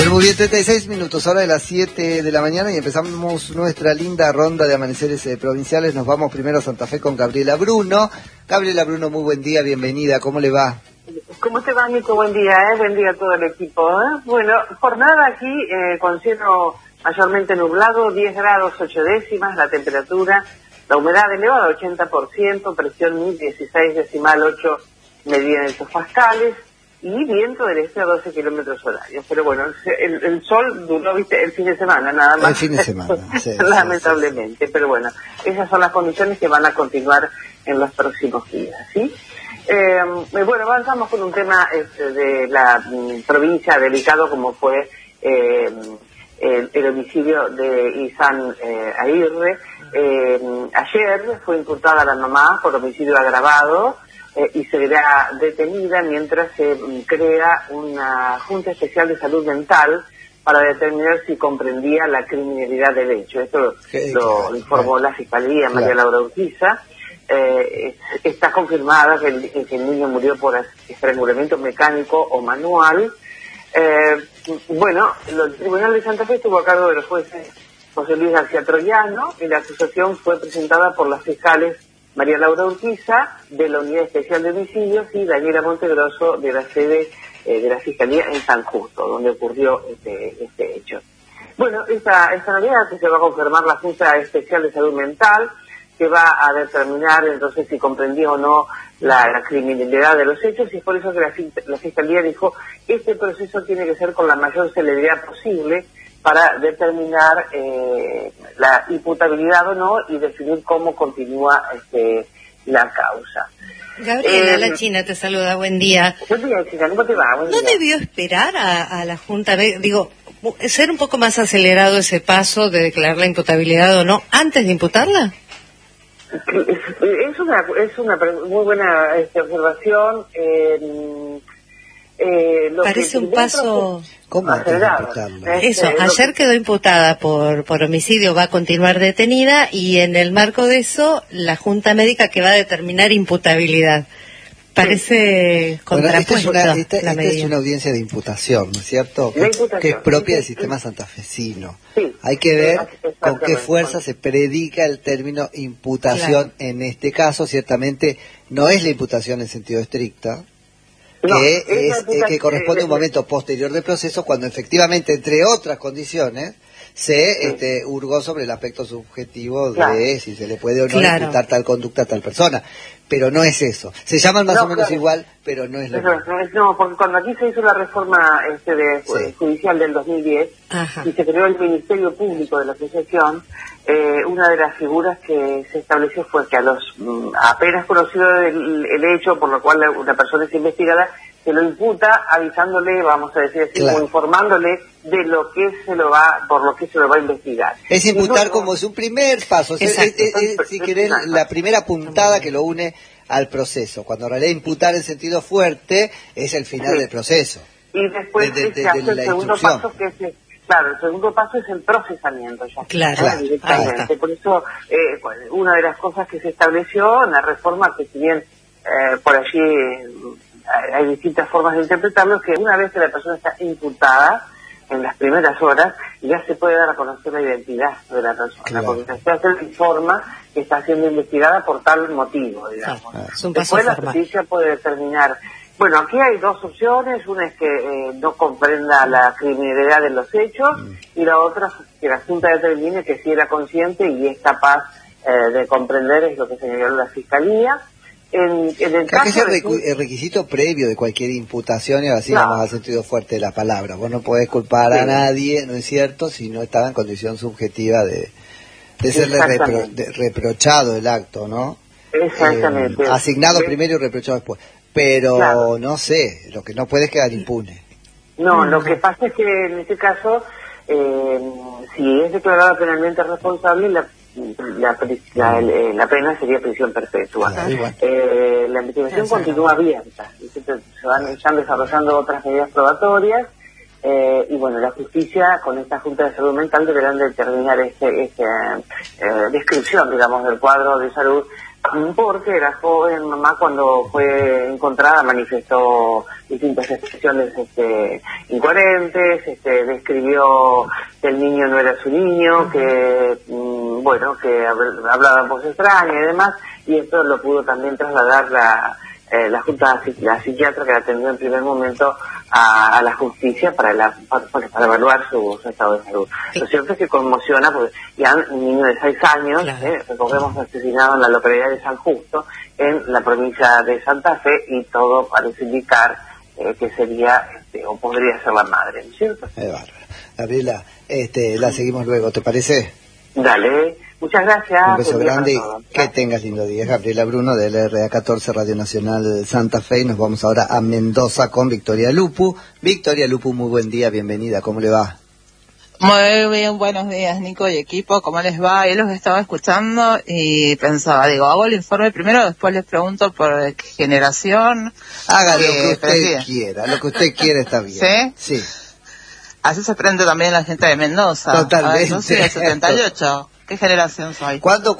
Bueno, muy bien, 36 minutos, hora de las 7 de la mañana y empezamos nuestra linda ronda de amaneceres provinciales. Nos vamos primero a Santa Fe con Gabriela Bruno. Gabriela Bruno, muy buen día, bienvenida, ¿cómo le va? ¿Cómo te va, Nico? Buen día, buen día a todo el equipo. Bueno, jornada aquí con cielo mayormente nublado, 10 grados 8 décimas, la temperatura, la humedad elevada 80%, presión 1016,8 medida en hectopascales y viento del este a 12 kilómetros horarios. Pero bueno, el sol duró, viste, el fin de semana, nada más. El fin de semana, sí, lamentablemente, sí. Pero bueno, esas son las condiciones que van a continuar en los próximos días, ¿sí? Bueno, avanzamos con un tema de la provincia delicado como fue el homicidio de Ihsan Aguirre. Ayer fue imputada la mamá por homicidio agravado y se verá detenida mientras se crea una Junta Especial de Salud Mental para determinar si comprendía la criminalidad del hecho. Esto lo informó la Fiscalía, María Laura Urquiza. Está confirmada que el niño murió por estrangulamiento mecánico o manual. Bueno, el Tribunal de Santa Fe estuvo a cargo de los jueces José Luis García Troyano y la acusación fue presentada por las fiscales María Laura Urquiza de la Unidad Especial de Homicidios y Daniela Montegroso de la sede de la Fiscalía en San Justo, donde ocurrió este hecho. Bueno, esta novedad que se va a confirmar la Junta Especial de Salud Mental, que va a determinar entonces si comprendía o no la criminalidad de los hechos, y es por eso que la Fiscalía dijo este proceso tiene que ser con la mayor celeridad posible para determinar la imputabilidad o no y definir cómo continúa la causa. Gabriela, la China te saluda, buen día. Buen día, China, ¿cómo te va? Buen ¿No día. debió esperar a la Junta, digo, ser un poco más acelerado ese paso de declarar la imputabilidad o no antes de imputarla? Es una muy buena observación. Parece un paso... ¿Cómo acelerado. Eso, ayer quedó imputada por homicidio, va a continuar detenida y en el marco de eso la Junta Médica que va a determinar imputabilidad. Parece contrapuesto. Esta es una audiencia de imputación, ¿no es cierto? Que es propia del sistema santafesino. Sí. Hay que ver con qué fuerza se predica el término imputación en este caso. Ciertamente no es la imputación en sentido estricta, que corresponde a un momento posterior del proceso cuando efectivamente, entre otras condiciones, se hurgó sobre el aspecto subjetivo de si se le puede o no imputar tal conducta a tal persona. Pero no es eso. Se llaman más o menos igual, pero no es lo mismo. No, porque cuando aquí se hizo la reforma judicial del 2010 y se creó el Ministerio Público de la Asociación, una de las figuras que se estableció fue que a los apenas conocido el hecho por lo cual una persona es investigada, se lo imputa avisándole, vamos a decir así, o informándole de lo que por lo que se lo va a investigar. Es imputar como es un primer paso, si querés, la primera puntada que lo une al proceso. Cuando en realidad imputar en sentido fuerte es el final del proceso. Y después se hace el segundo paso, que es el segundo paso es el procesamiento ya. Directamente. Por eso, una de las cosas que se estableció en la reforma, que si bien por allí hay distintas formas de interpretarlo, es que una vez que la persona está imputada, en las primeras horas, ya se puede dar a conocer la identidad de la persona, porque se informa que está siendo investigada por tal motivo, digamos. Después la justicia puede determinar. Bueno, aquí hay dos opciones, una es que no comprenda la criminalidad de los hechos, y la otra es que la Junta determine que sí era consciente y es capaz de comprender, es lo que señaló la Fiscalía. En el caso el requisito previo de cualquier imputación, y así vamos al sentido fuerte de la palabra. Vos no podés culpar a nadie, ¿no es cierto?, si no estaba en condición subjetiva de serle reprochado el acto, ¿no? Exactamente. Asignado primero y reprochado después. Pero no sé, lo que no puede es quedar impune. No, lo que pasa es que en este caso, si es declarada penalmente responsable, la pena sería prisión perpetua. La investigación continúa abierta. Se van desarrollando otras medidas probatorias y bueno, la justicia con esta Junta de Salud Mental deberán determinar descripción, digamos, del cuadro de salud porque la joven mamá, cuando fue encontrada, manifestó distintas expresiones incoherentes, describió que el niño no era su niño, que que hablaba en voz extraña y demás, y esto lo pudo también trasladar la psiquiatra que la atendió en primer momento a la justicia para evaluar su estado de salud. Lo cierto es que conmociona, porque ya un niño de 6 años, recordemos, asesinado en la localidad de San Justo, en la provincia de Santa Fe, y todo parece indicar que sería o podría ser la madre, ¿no es cierto? Gabriela, la seguimos luego, ¿te parece? Dale. Muchas gracias. Un beso grande y que tengas lindo día. Gabriela Bruno de LRA 14 Radio Nacional Santa Fe, y nos vamos ahora a Mendoza con Victoria Lupu. Victoria Lupu, muy buen día, bienvenida, ¿cómo le va? Muy bien, buenos días Nico y equipo, ¿cómo les va? Yo los estaba escuchando y pensaba, hago el informe primero, después les pregunto por generación. Haga lo que usted quiera, lo que usted quiera está bien. ¿Sí? Sí. Así se aprende también la gente de Mendoza. Totalmente. Yo soy del 78. ¿Qué generación soy? ¿Cuándo?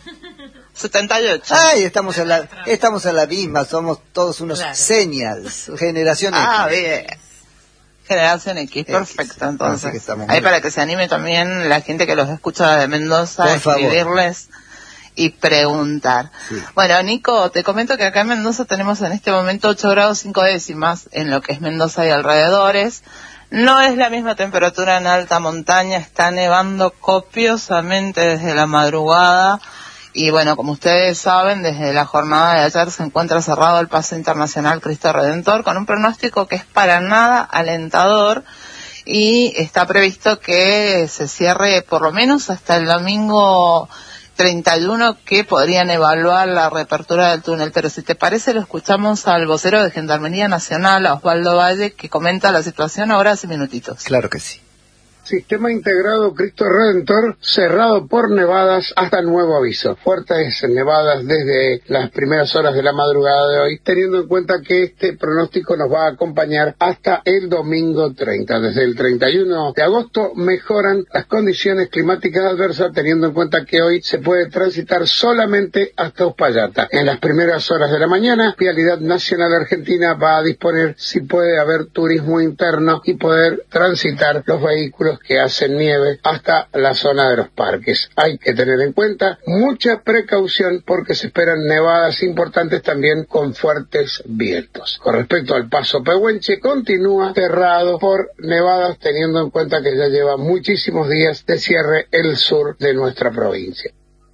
78. Ay, estamos en la misma, somos todos unos senials, generación X. Ah, bien. Generación X, perfecto, entonces. Ahí para que se anime también la gente que los escucha de Mendoza, a escribirles y preguntar. Sí. Bueno, Nico, te comento que acá en Mendoza tenemos en este momento 8 grados 5 décimas en lo que es Mendoza y alrededores. No es la misma temperatura en alta montaña, está nevando copiosamente desde la madrugada y bueno, como ustedes saben, desde la jornada de ayer se encuentra cerrado el Paso Internacional Cristo Redentor con un pronóstico que es para nada alentador y está previsto que se cierre por lo menos hasta el domingo 31, que podrían evaluar la reapertura del túnel, pero si te parece lo escuchamos al vocero de Gendarmería Nacional, a Osvaldo Valle, que comenta la situación ahora hace minutitos. Claro que sí. Sistema integrado Cristo Redentor cerrado por nevadas hasta nuevo aviso. Fuertes nevadas desde las primeras horas de la madrugada de hoy, teniendo en cuenta que este pronóstico nos va a acompañar hasta el domingo 30. Desde el 31 de agosto mejoran las condiciones climáticas adversas, teniendo en cuenta que hoy se puede transitar solamente hasta Uspallata. En las primeras horas de la mañana, Vialidad Nacional Argentina va a disponer si puede haber turismo interno y poder transitar los vehículos que hacen nieve hasta la zona de los parques. Hay que tener en cuenta mucha precaución porque se esperan nevadas importantes también con fuertes vientos. Con respecto al Paso Pehuenche, continúa cerrado por nevadas, teniendo en cuenta que ya lleva muchísimos días de cierre el sur de nuestra provincia.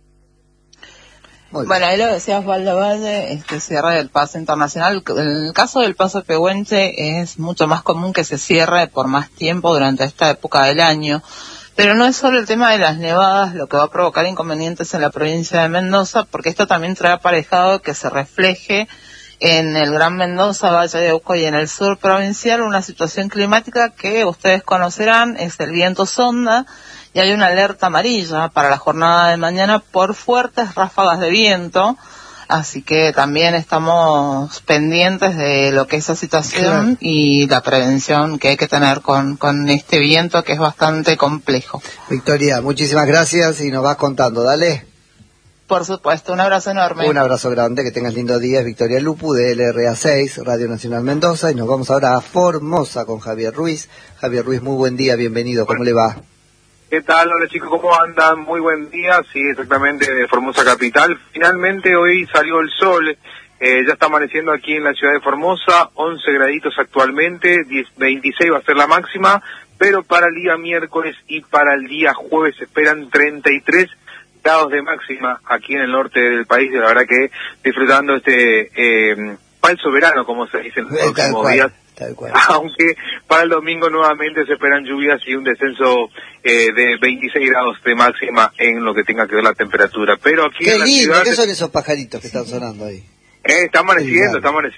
Bueno, ahí lo decía Osvaldo Valle, cierre del Paso Internacional. En el caso del Paso Pehuenche es mucho más común que se cierre por más tiempo durante esta época del año. Pero no es solo el tema de las nevadas lo que va a provocar inconvenientes en la provincia de Mendoza, porque esto también trae aparejado que se refleje en el Gran Mendoza, Valle de Uco y en el sur provincial una situación climática que ustedes conocerán, es el viento sonda, y hay una alerta amarilla para la jornada de mañana por fuertes ráfagas de viento, así que también estamos pendientes de lo que es esa situación y la prevención que hay que tener con este viento que es bastante complejo. Victoria, muchísimas gracias y nos vas contando, dale. Por supuesto, un abrazo enorme. Un abrazo grande, que tengas lindo día. Es Victoria Lupu de LRA 6, Radio Nacional Mendoza, y nos vamos ahora a Formosa con Javier Ruiz. Javier Ruiz, muy buen día, bienvenido, ¿cómo le va? ¿Qué tal? Hola chicos, ¿cómo andan? Muy buen día, sí, exactamente, de Formosa capital. Finalmente hoy salió el sol, ya está amaneciendo aquí en la ciudad de Formosa, 11 graditos actualmente, 26 va a ser la máxima, pero para el día miércoles y para el día jueves se esperan 33 grados de máxima aquí en el norte del país. La verdad que disfrutando falso verano, como se dice en los últimos días. Aunque para el domingo nuevamente se esperan lluvias y un descenso de 26 grados de máxima en lo que tenga que ver la temperatura. Pero aquí qué en la lindo, ciudad, ¿qué son esos pajaritos que están sonando ahí? Está amaneciendo.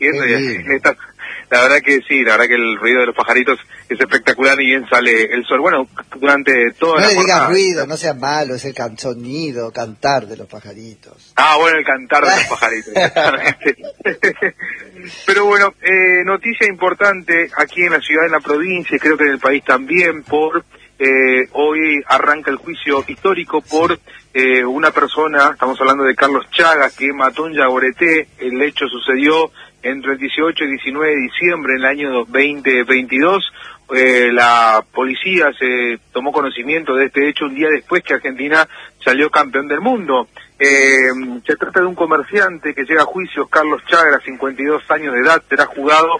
La verdad que sí, la verdad que el ruido de los pajaritos es espectacular y bien sale el sol. Bueno, durante toda la jornada. No le digas ruido, no sea malo, es el sonido, cantar de los pajaritos. Ah, bueno, el cantar de los pajaritos, exactamente. Pero bueno, noticia importante aquí en la ciudad, en la provincia y creo que en el país también, por hoy arranca el juicio histórico por una persona, estamos hablando de Carlos Chagas, que mató un yaguareté. El hecho sucedió entre el 18 y 19 de diciembre del año 2022. La policía se tomó conocimiento de este hecho un día después que Argentina salió campeón del mundo. Se trata de un comerciante que llega a juicio, Carlos Chagas, 52 años de edad, será juzgado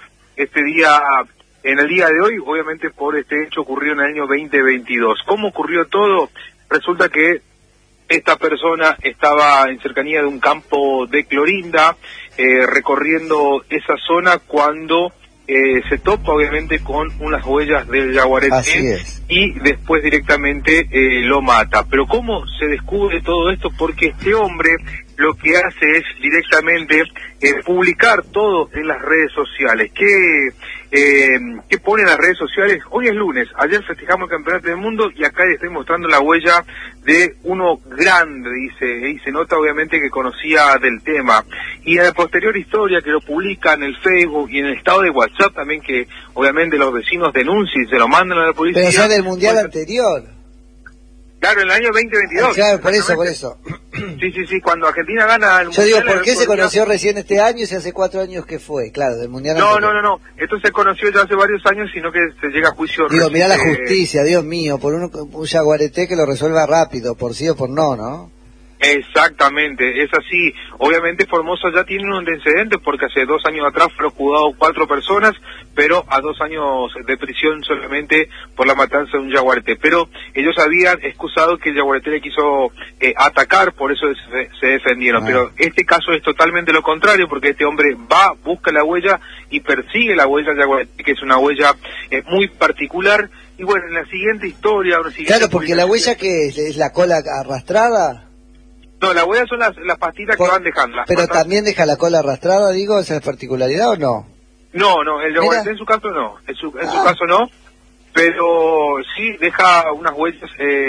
en el día de hoy, obviamente por este hecho ocurrido en el año 2022. ¿Cómo ocurrió todo? Resulta que esta persona estaba en cercanía de un campo de Clorinda, recorriendo esa zona cuando se topa obviamente con unas huellas del yaguareté y después directamente lo mata. Pero ¿cómo se descubre todo esto? Porque este hombre lo que hace es directamente publicar todo en las redes sociales. ¿Qué pone en las redes sociales? Hoy es lunes, ayer festejamos el campeonato del mundo y acá le estoy mostrando la huella de uno grande, dice, y se nota obviamente que conocía del tema. Y en la posterior historia que lo publica en el Facebook y en el estado de WhatsApp también, que obviamente los vecinos denuncian y se lo mandan a la policía. Pero ya del mundial anterior. Claro, en el año 2022. Claro, por eso. Sí, cuando Argentina gana el mundial. Yo digo, ¿por qué se conoció recién este año y si hace 4 años que fue? Claro, del mundial anterior. No. Esto se conoció ya hace varios años, sino que se llega a juicio. Digo, mirá la justicia, Dios mío, por un yaguareté que lo resuelva rápido, por sí o por no, ¿no? Exactamente, es así. Obviamente Formosa ya tiene un antecedente porque hace 2 años atrás fueron juzgados 4 personas, pero a 2 años de prisión solamente por la matanza de un yaguareté. Pero ellos habían excusado que el yaguareté le quiso atacar, por eso se defendieron. Pero este caso es totalmente lo contrario, porque este hombre busca la huella y persigue la huella del yaguareté, que es una huella muy particular. Y bueno, en la siguiente historia... Claro, porque la huella que es la cola arrastrada... No, la huella son las pastitas que van dejando. Pero también deja la cola arrastrada, digo, ¿esa es particularidad o no? No, el yaguareté en su caso no, en su caso no, pero sí deja unas huellas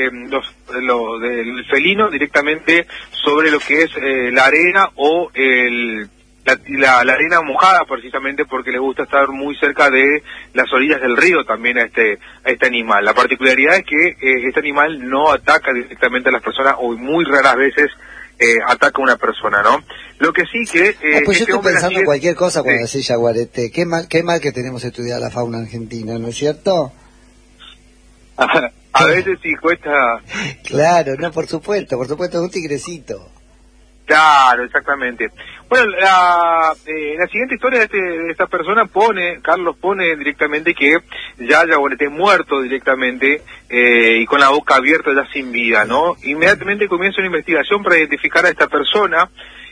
del felino directamente sobre lo que es la arena o la arena mojada, precisamente porque le gusta estar muy cerca de las orillas del río también a este animal. La particularidad es que este animal no ataca directamente a las personas, o muy raras veces ataca a una persona, ¿no? Lo que sí que... pues yo estoy pensando en cualquier cosa cuando decís yaguareté. Qué mal que tenemos estudiada la fauna argentina, ¿no es cierto? A veces sí cuesta... Claro, no, por supuesto, es un tigrecito. Claro, exactamente. Bueno, la siguiente historia de esta persona Carlos pone directamente que ya yaguareté muerto directamente y con la boca abierta ya sin vida, ¿no? Inmediatamente comienza una investigación para identificar a esta persona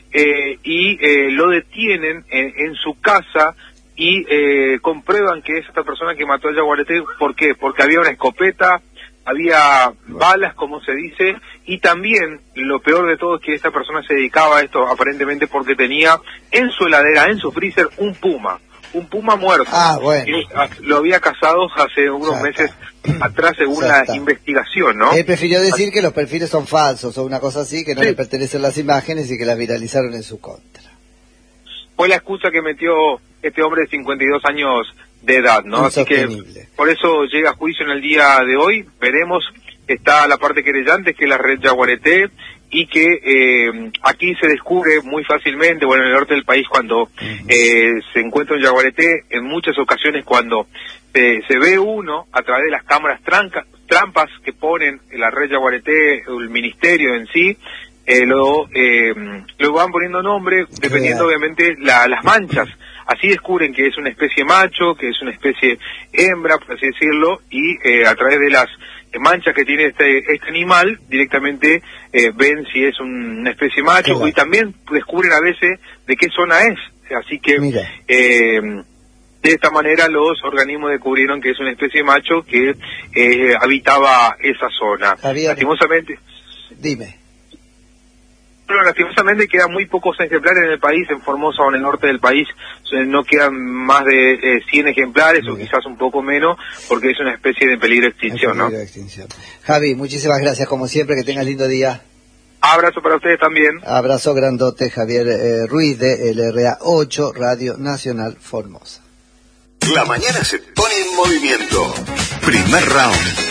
y lo detienen en su casa y comprueban que es esta persona que mató a yaguareté. ¿Por qué? Porque había una escopeta, había balas, como se dice, y también lo peor de todo es que esta persona se dedicaba a esto aparentemente porque tenía en su heladera, en su freezer, un puma muerto. Bueno. Lo había cazado hace unos meses atrás, según la investigación, ¿no? Él prefirió decir que los perfiles son falsos o una cosa así, que no le pertenecen las imágenes y que las viralizaron en su contra. Fue la excusa que metió este hombre de 52 años de edad, ¿no? Así que por eso llega a juicio en el día de hoy. Veremos, está la parte querellante, que es la red yaguareté, y que aquí se descubre muy fácilmente, bueno, en el norte del país, cuando se encuentra un yaguareté, en muchas ocasiones cuando se ve uno a través de las cámaras trampas que ponen la red yaguareté, el ministerio en sí, luego van poniendo nombre dependiendo obviamente las manchas. Así descubren que es una especie macho, que es una especie hembra, por así decirlo, y a través de las manchas que tiene este animal, directamente ven si es una especie macho, y también descubren a veces de qué zona es. Así que de esta manera los organismos descubrieron que es una especie macho que habitaba esa zona. Lastimosamente... Dime. Pero lastimosamente quedan muy pocos ejemplares en el país, en Formosa o en el norte del país no quedan más de 100 ejemplares o quizás un poco menos, porque es una especie de peligro de extinción, ¿no? Javi, muchísimas gracias como siempre, que tengas lindo día. Abrazo para ustedes también. Abrazo grandote, Javier Ruiz de LRA 8, Radio Nacional Formosa. La mañana se pone en movimiento. Primer round.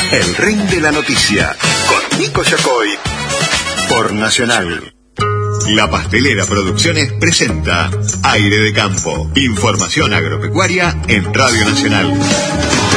El Ring de la Noticia, con Nico Yacoy, por Nacional. La Pastelera Producciones presenta Aire de Campo. Información agropecuaria en Radio Nacional.